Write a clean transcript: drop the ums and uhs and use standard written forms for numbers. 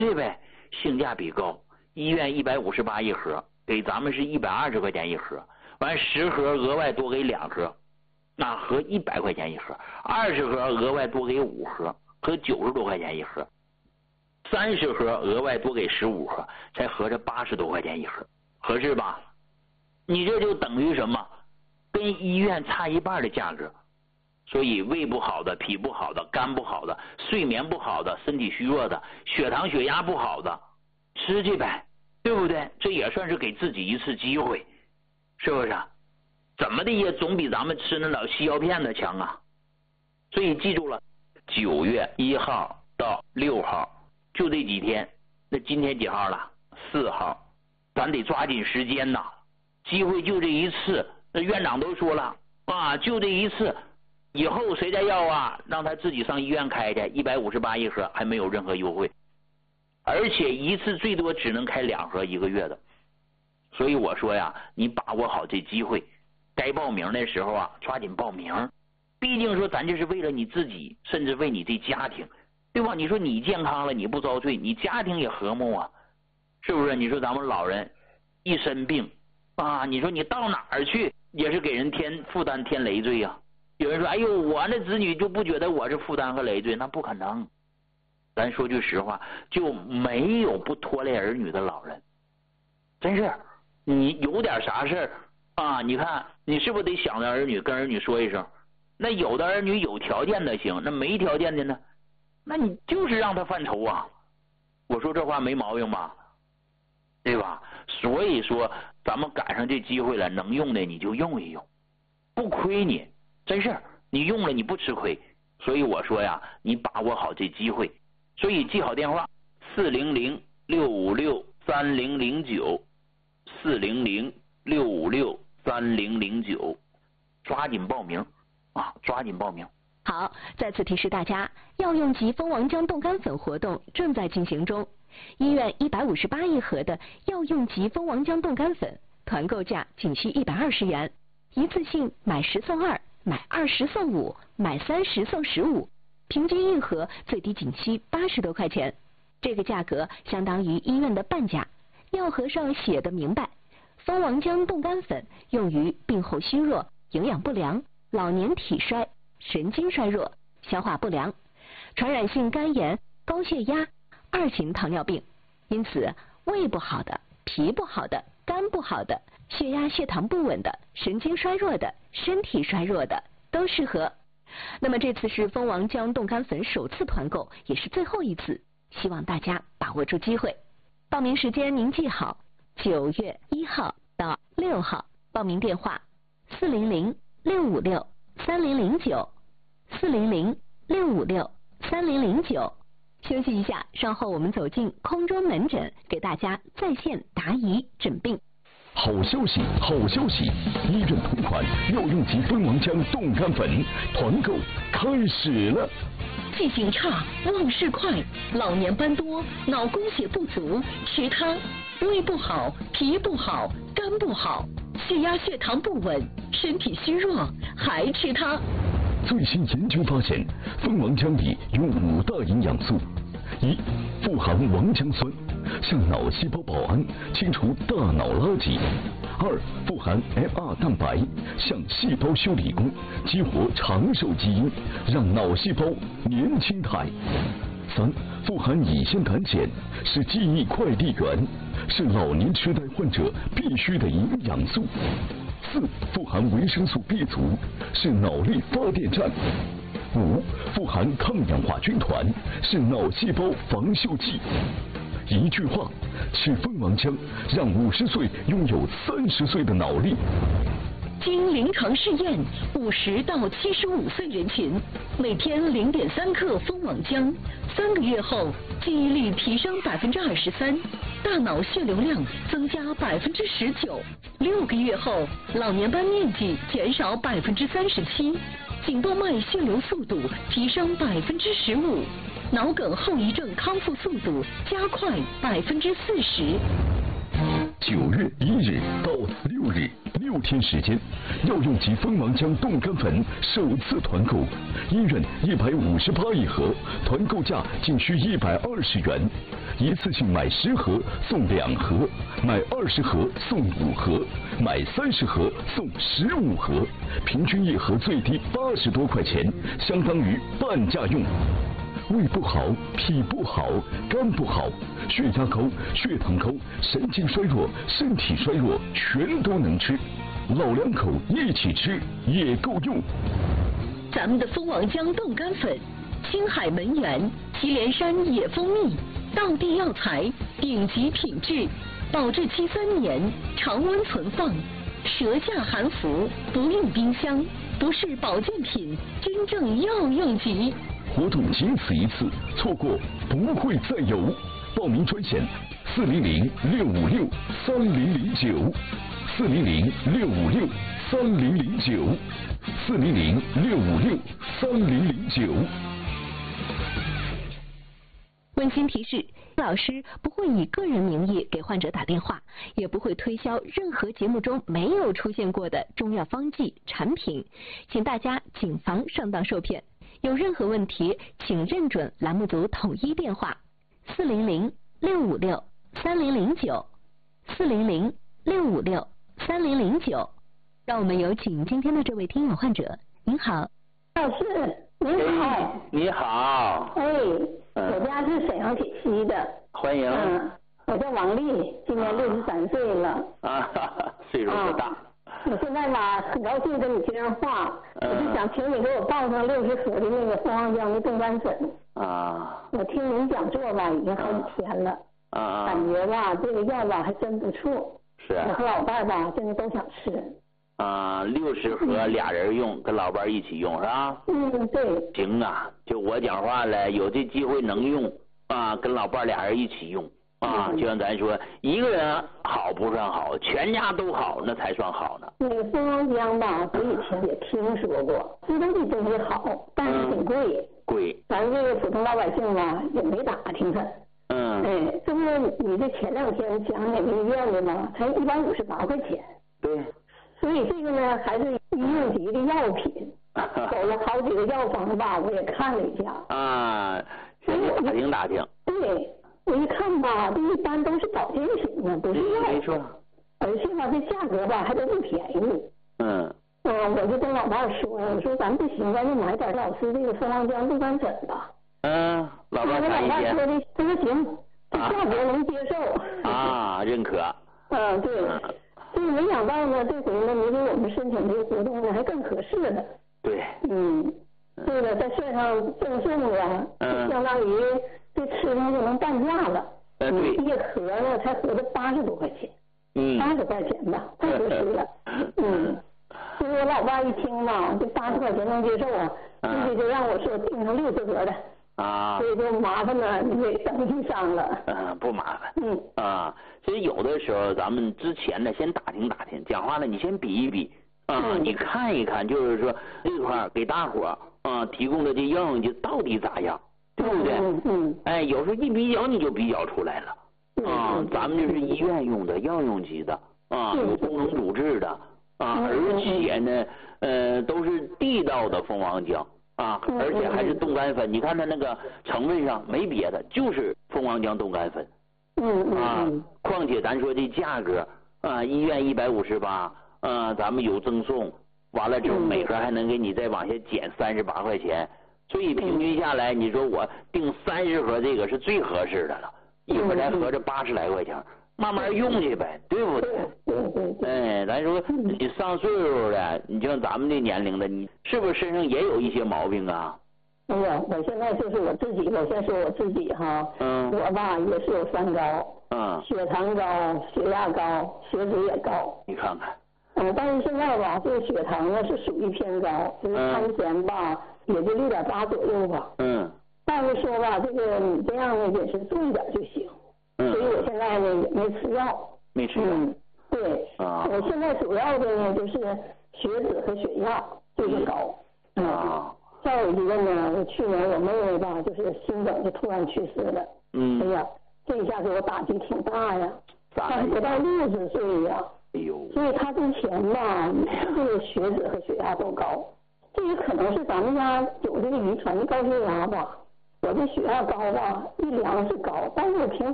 对呗？性价比高，医院158一盒，给咱们是120块钱一盒，完10盒额外多给2盒，那合100块钱一盒，20盒额外多给5盒，合90多块钱一盒，30盒额外多给15盒，才合着80多块钱一盒，合适吧？你这就等于什么？跟医院差一半的价格。所以胃不好的、脾不好的、肝不好的、睡眠不好的、身体虚弱的、血糖血压不好的，吃去呗，对不对？这也算是给自己一次机会，是不是？怎么的也总比咱们吃那老西药片的强啊！所以记住了，9月1号到6号就这几天。那今天几号了？4号，咱得抓紧时间呐！机会就这一次，那院长都说了啊，就这一次。以后谁再要啊，让他自己上医院开去，158一盒，还没有任何优惠，而且一次最多只能开2盒1个月的。所以我说呀，你把握好这机会，该报名的时候啊，抓紧报名。毕竟说咱这是为了你自己，甚至为你这家庭，对吧？你说你健康了，你不遭罪，你家庭也和睦啊，是不是？你说咱们老人一生病啊，你说你到哪儿去也是给人添负担、添累赘呀。有人说，哎呦，我那子女就不觉得我是负担和累赘，那不可能。咱说句实话，就没有不拖累儿女的老人。真是，你有点啥事儿啊，你看你是不是得想着儿女，跟儿女说一声？那有的儿女有条件的行，那没条件的呢，那你就是让他犯愁啊。我说这话没毛病吧？对吧？所以说咱们赶上这机会了，能用的你就用一用，不亏你。真是，你用了你不吃亏，所以我说呀，你把握好这机会。所以记好电话：400-656-3009，400-656-3009，抓紧报名啊，抓紧报名。 好，再次提示大家，药用级蜂王浆冻干粉活动正在进行中。医院158一盒的药用级蜂王浆冻干粉，团购价仅需120元，一次性买10送2。买20送5，买30送15，平均一盒最低仅需80多块钱，这个价格相当于医院的半价。药盒上写的明白，蜂王浆冻干粉用于病后虚弱、营养不良、老年体衰、神经衰弱、消化不良、传染性肝炎、高血压、2型糖尿病。因此，胃不好的、脾不好的、肝不好的、血压血糖不稳的、神经衰弱的、身体衰弱的都适合。那么这次是蜂王浆冻干粉首次团购，也是最后一次，希望大家把握住机会。报名时间您记好，9月1号到6号，报名电话400-656-3009，400-656-3009。休息一下，稍后我们走进空中门诊，给大家在线答疑诊病。 好消息，好消息！医院同款药用级蜂王浆冻干粉团购开始了。 记性差、忘事快、老年斑多、脑供血不足，吃它；胃不好、脾不好、肝不好、血压血糖不稳、身体虚弱，还吃它。 最新研究发现，蜂王浆里有5大营养素：一、富含王浆酸，向脑细胞保安，清除大脑垃圾；二、富含 FR 蛋白，向细胞修理工，激活长寿基因，让脑细胞年轻态；三、富含乙酰胆碱，是记忆快递员，是老年痴呆患者必需的营养素；四、富含维生素 B 族，是脑力发电站；五、富含抗氧化军团，是脑细胞防锈剂。一句话，吃蜂王浆，让50岁拥有30岁的脑力。 经临床试验，50到75岁人群每天0.3克蜂王浆，3个月后记忆力提升23%，大脑血流量增加19%，6个月后老年斑面积减少37%，颈动脉血流速度提升15%，脑梗后遗症康复速度加快40%。 9月1日到6日，6 6天时间，药用级蜂王浆冻干粉首次团购，医院158一盒，团购价仅需120元，一次性买10盒送2盒，买20盒送5盒，买30盒送15盒，平均一盒最低80多块钱，相当于半价用。胃不好、脾不好、肝不好、血压高、血糖高、神经衰弱、身体衰弱，全都能吃。老两口一起吃也够用。 咱们的蜂王浆冻干粉，青海文源、祁连山野蜂蜜，道地药材，顶级品质，保质期3年，常温存放，舌下含服，不用冰箱，不是保健品，真正药用级。 活动仅此一次，错过不会再有。报名专线400-656-3009。400-656-3009。 温馨提示：老师不会以个人名义给患者打电话，也不会推销任何节目中没有出现过的中药方剂产品，请大家谨防上当受骗。有任何问题，请认准栏目组统一电话400-656-3009。400-656-3009。让我们有请今天的这位听友患者。您好， 老师您好。 你好。 我家是沈阳铁西的。 欢迎。 我叫王丽，今年63岁了。 岁数不大。 我现在吧，很高兴跟你接上话，我就想请你给我报上60盒的那个蜂王浆的冻干粉。我听您讲座吧，已经好几天了。感觉吧，这个药吧还真不错。 是。 我和老伴吧，现在都想吃。 60盒俩人用，跟老伴一起用是吧？ 对。 行啊，就我讲话了，有这机会能用跟老伴俩人一起用就像咱说，一个人好不算好，全家都好那才算好呢。 那个蜂王浆吧，我以前也听说过，知道这东西好，但是挺贵。 贵。 咱这个普通老百姓吧，也没打听它。这不你这前2天讲哪个医院的嘛，才158块钱。 对。 所以这个呢，还是医用级的药品。走了好几个药房吧，我也看了一下。 先打听。 对，我一看吧，这一般都是保健品呢，不是药。 没错。 而且吧，这价格吧还都不便宜。我就跟老伴说，我说咱不行，咱就买点老师这个蜂王浆冻干粉吧。 老伴说的，他说行，这价格能接受。 认可。 对。所以没想到呢，这回呢，你给我们申请这个活动呢，还更合适了。 对。 这个在线上赠送的，相当于这吃上就能半价了。一盒呢才合着80多块钱。80块钱吧，太合适了。所以我老爸一听嘛，这80块钱能接受所以就让我说订上60盒的。所以就麻烦了，你给登记上了。 不麻烦。其实有的时候咱们之前呢，先打听打听，讲话呢你先比一比你看一看，就是说这块给大伙提供的这药用剂到底咋样，对不对？有时候一比较你就比较出来了。咱们这是医院用的药用级的有功能主治的而且呢都是地道的蜂王浆而且还是冻干粉。你看它那个成分上没别的，就是蜂王浆冻干粉。况且咱说这价格医院158咱们有赠送，完了之后每盒还能给你再往下减38块钱，所以平均下来你说我订30盒这个是最合适的了，一盒才合着80来块钱，慢慢用去呗，对不对？咱说你上岁数了，你像咱们这年龄的，你是不是身上也有一些毛病啊？ 我现在就是我自己，我先说我自己哈。我吧也是有三高。血糖高，血压高，血脂也高。 你看看。 但是现在吧，这个血糖呢是属于偏高，就是餐前吧也就6.8左右吧。但是说吧，这个你这样的饮食注意点就行。所以我现在呢也没吃药。 没吃药。 对。我现在主要的呢就是血脂和血压就是高。再有一个呢，我去年我妹妹吧，就是心梗就突然去世了。哎呀，这一下给我打击挺大呀。她不到60岁呀。 哎呦！ 所以他之前吧，这个血脂和血压都高，这也可能是咱们家有这个遗传的高血压吧。我这血压高吧，一量是高，但是我平